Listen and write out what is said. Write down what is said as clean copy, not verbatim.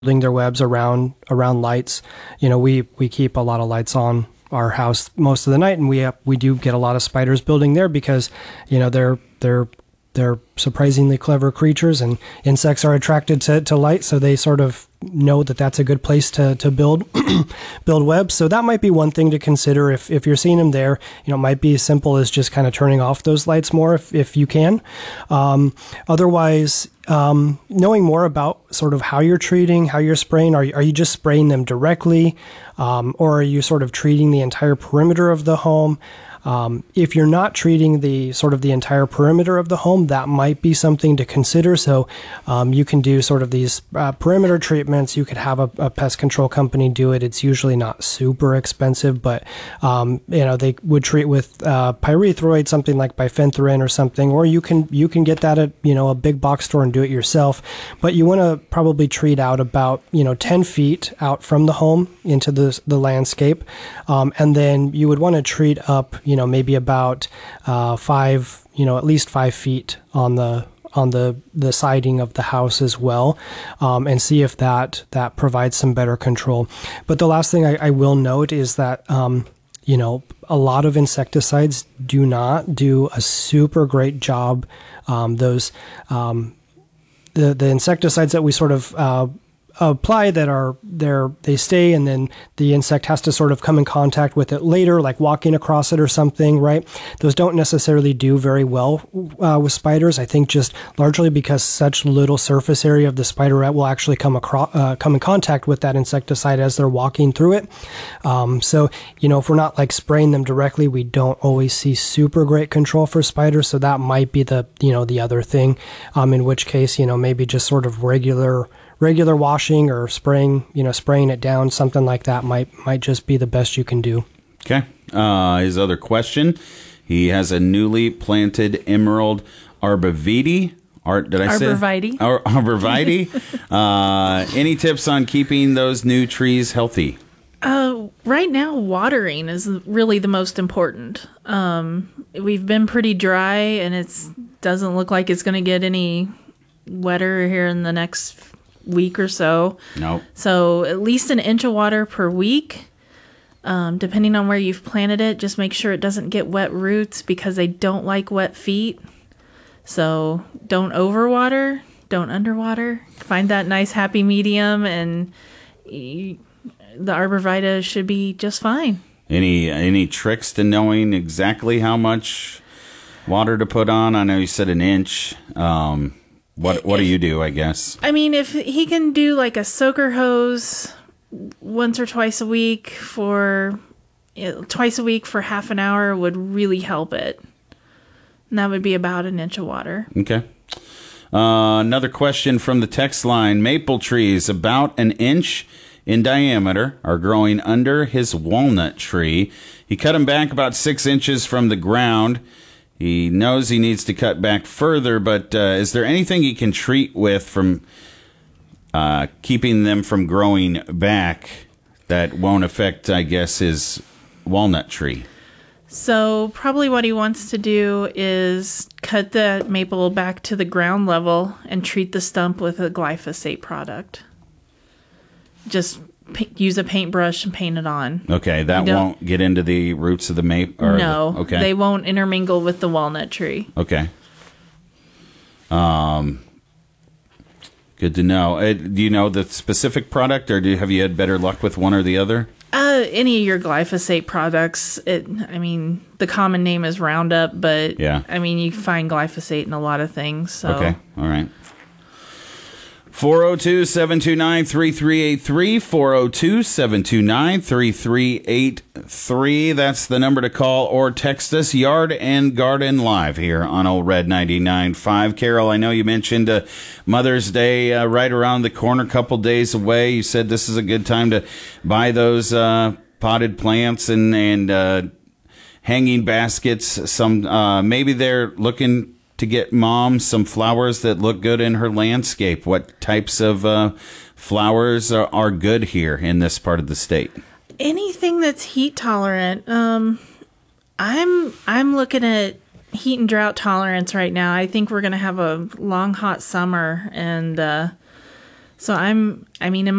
their webs around lights. We keep a lot of lights on our house most of the night, and we do get a lot of spiders building there because they're surprisingly clever creatures, and insects are attracted to light, so they sort of know that that's a good place to build build webs. So that might be one thing to consider if you're seeing them there. It might be as simple as just kind of turning off those lights more if you can. Otherwise, knowing more about sort of how you're treating, how you're spraying. Are you just spraying them directly, or are you sort of treating the entire perimeter of the home? If you're not treating the entire perimeter of the home, that might be something to consider. So you can do sort of these perimeter treatments. You could have a pest control company do it. It's usually not super expensive, but they would treat with pyrethroid, something like bifenthrin or something, or you can get that at a big box store and do it yourself. But you want to probably treat out about 10 feet out from the home into the landscape, and then you would want to treat up maybe about at least 5 feet on the siding of the house as well, and see if that provides some better control. But the last thing I will note is that a lot of insecticides do not do a super great job. The insecticides that we sort of apply they stay, and then the insect has to sort of come in contact with it later, like walking across it or something, right? Those don't necessarily do very well with spiders. I think just largely because such little surface area of the spiderette will actually come in contact with that insecticide as they're walking through it. So if we're not like spraying them directly, we don't always see super great control for spiders. So that might be the other thing. In which case, maybe just sort of regular washing or spraying it down, something like that might just be the best you can do. Okay. His other question, he has a newly planted emerald arborvitae. Arborvitae. Arborvitae. Any tips on keeping those new trees healthy? Right now, watering is really the most important. We've been pretty dry, and it doesn't look like it's going to get any wetter here in the next week or so. No. So at least an inch of water per week, depending on where you've planted it. Just make sure it doesn't get wet roots because they don't like wet feet. So don't overwater, don't underwater. Find that nice happy medium, and the arborvitae should be just fine. Any tricks to knowing exactly how much water to put on? I know you said an inch. What do you do, I guess? I mean, if he can do like a soaker hose once or twice a week for half an hour would really help it. And that would be about an inch of water. Okay. Another question from the text line. Maple trees about an inch in diameter are growing under his walnut tree. He cut them back about 6 inches from the ground. He knows he needs to cut back further, but is there anything he can treat with from keeping them from growing back that won't affect, I guess, his walnut tree? So probably what he wants to do is cut the maple back to the ground level and treat the stump with a glyphosate product. Just use a paintbrush and paint it on. Okay, that won't get into the roots of the maple? No, okay. They won't intermingle with the walnut tree. Okay. Good to know. Do you know the specific product, or have you had better luck with one or the other? Any of your glyphosate products. The common name is Roundup, but yeah. You find glyphosate in a lot of things. So. Okay, all right. 402-729-3383, 402-729-3383. That's the number to call or text us. Yard and Garden Live here on Old Red 99.5. Carol, I know you mentioned Mother's Day right around the corner, couple days away. You said this is a good time to buy those potted plants and hanging baskets. Some maybe they're looking to get Mom some flowers that look good in her landscape. What types of flowers are good here in this part of the state? Anything that's heat tolerant. I'm looking at heat and drought tolerance right now. I think we're going to have a long, hot summer, and So in